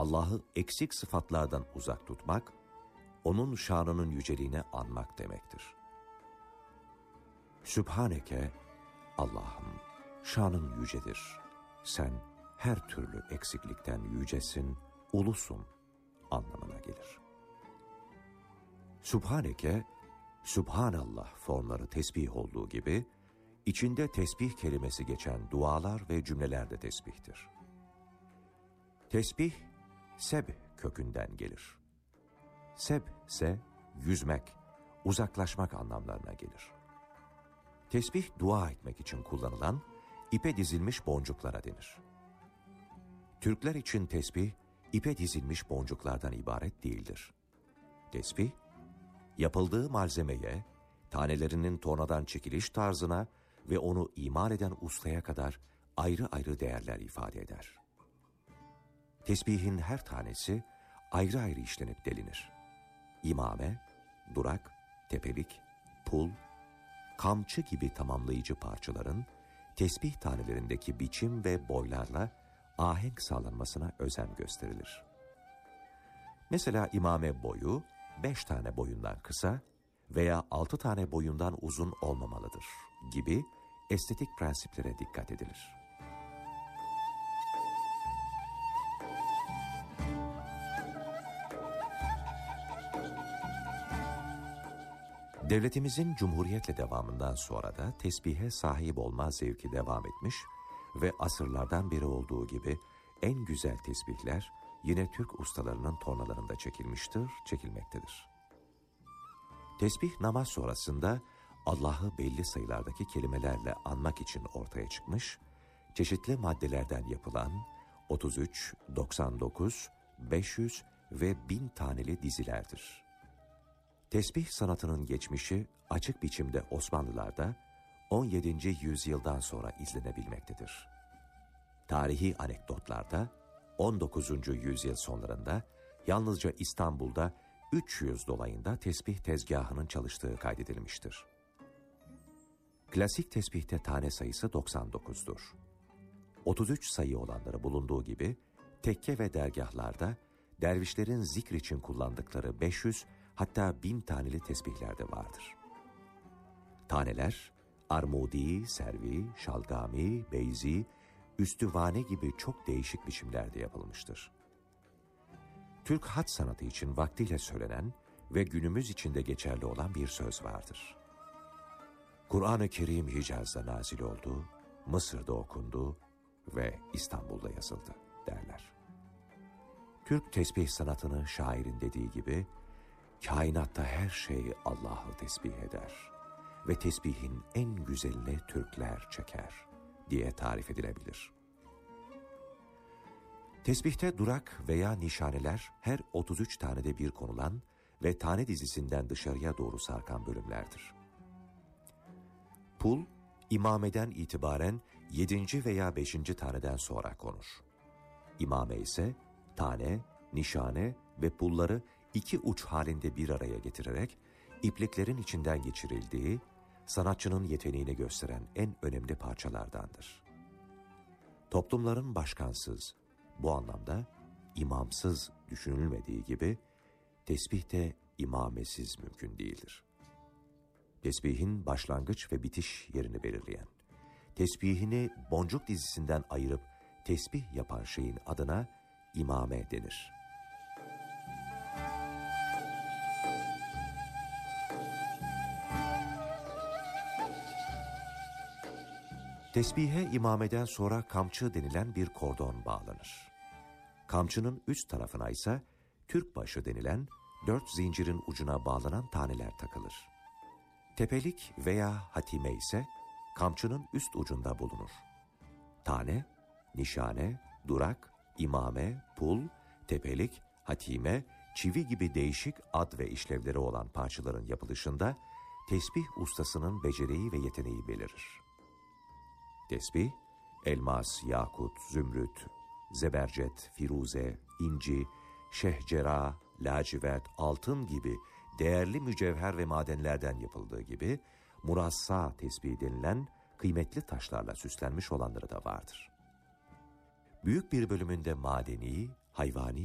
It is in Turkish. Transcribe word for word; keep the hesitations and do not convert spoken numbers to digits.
Allah'ı eksik sıfatlardan uzak tutmak, onun şanının yüceliğine anmak demektir. Sübhaneke, Allah'ım, şanın yücedir. Sen her türlü eksiklikten yücesin, ulusun anlamına gelir. Sübhaneke, Sübhanallah formları tesbih olduğu gibi, içinde tesbih kelimesi geçen dualar ve cümleler de tesbihtir. Tesbih, seb kökünden gelir. Seb ise yüzmek, uzaklaşmak anlamlarına gelir. Tesbih dua etmek için kullanılan ipe dizilmiş boncuklara denir. Türkler için tesbih, ipe dizilmiş boncuklardan ibaret değildir. Tesbih, yapıldığı malzemeye, tanelerinin tornadan çekiliş tarzına ve onu imal eden ustaya kadar ayrı ayrı değerler ifade eder. Tesbihin her tanesi ayrı ayrı işlenip delinir. İmame, durak, tepelik, pul, kamçı gibi tamamlayıcı parçaların tesbih tanelerindeki biçim ve boylarla ahenk sağlanmasına özen gösterilir. Mesela imame boyu beş tane boyundan kısa veya altı tane boyundan uzun olmamalıdır gibi estetik prensiplere dikkat edilir. Devletimizin cumhuriyetle devamından sonra da tesbihe sahip olma zevki devam etmiş ve asırlardan beri olduğu gibi en güzel tesbihler yine Türk ustalarının tornalarında çekilmiştir, çekilmektedir. Tesbih namaz sonrasında Allah'ı belli sayılardaki kelimelerle anmak için ortaya çıkmış, çeşitli maddelerden yapılan otuz üç, doksan dokuz, beş yüz ve bin taneli dizilerdir. Tesbih sanatının geçmişi açık biçimde Osmanlılarda on yedinci yüzyıldan sonra izlenebilmektedir. Tarihi anekdotlarda on dokuzuncu yüzyıl sonlarında yalnızca İstanbul'da üç yüz dolayında tesbih tezgahının çalıştığı kaydedilmiştir. Klasik tesbihte tane sayısı doksan dokuzdur. otuz üç sayı olanları bulunduğu gibi tekke ve dergahlarda dervişlerin zikr için kullandıkları beş yüz hatta bin taneli tesbihler de vardır. Taneler armudi, servi, şalgami, beyzi, üstüvane gibi çok değişik biçimlerde yapılmıştır. Türk hat sanatı için vaktiyle söylenen ve günümüz içinde geçerli olan bir söz vardır. Kur'an-ı Kerim Hicaz'da nazil oldu, Mısır'da okundu ve İstanbul'da yazıldı derler. Türk tesbih sanatını şairin dediği gibi, kainatta her şey Allah'ı tesbih eder ve tesbihin en güzeline Türkler çeker diye tarif edilebilir. Tesbihte durak veya nişaneler her otuz üç tanede bir konulan ve tane dizisinden dışarıya doğru sarkan bölümlerdir. Pul, imameden itibaren yedinci veya beşinci taneden sonra konur. İmame ise tane, nişane ve pulları iki uç halinde bir araya getirerek ipliklerin içinden geçirildiği, sanatçının yeteneğini gösteren en önemli parçalardandır. Toplumların başkansız, bu anlamda imamsız düşünülmediği gibi, tesbih de imamesiz mümkün değildir. Tesbihin başlangıç ve bitiş yerini belirleyen, tesbihini boncuk dizisinden ayırıp tesbih yapan şeyin adına imame denir. Tesbihe imameden sonra kamçı denilen bir kordon bağlanır. Kamçının üst tarafına ise Türk başı denilen dört zincirin ucuna bağlanan taneler takılır. Tepelik veya hatime ise kamçının üst ucunda bulunur. Tane, nişane, durak, imame, pul, tepelik, hatime, çivi gibi değişik ad ve işlevleri olan parçaların yapılışında tesbih ustasının beceriği ve yeteneği belirir. Tesbih, elmas, yakut, zümrüt, zebercet, firuze, inci, şehcera, lacivert, altın gibi değerli mücevher ve madenlerden yapıldığı gibi murassa tesbih denilen kıymetli taşlarla süslenmiş olanları da vardır. Büyük bir bölümünde madeni, hayvani